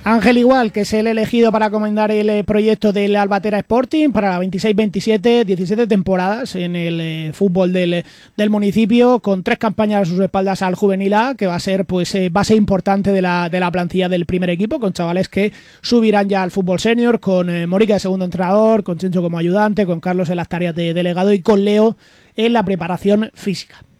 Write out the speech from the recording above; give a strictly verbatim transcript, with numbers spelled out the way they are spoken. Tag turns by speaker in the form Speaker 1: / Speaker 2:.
Speaker 1: Ángel Igual, que es el elegido para comandar el proyecto del Albatera Sporting para la veintiséis veintisiete, diecisiete temporadas en el eh, fútbol del, del municipio, con tres campañas a sus espaldas al Juvenil A, que va a ser pues eh, base importante de la, de la plantilla del primer equipo, con chavales que subirán ya al fútbol senior, con eh, Morica de segundo entrenador, con Chencho como ayudante, con Carlos en las tareas de delegado y con Leo en la preparación física.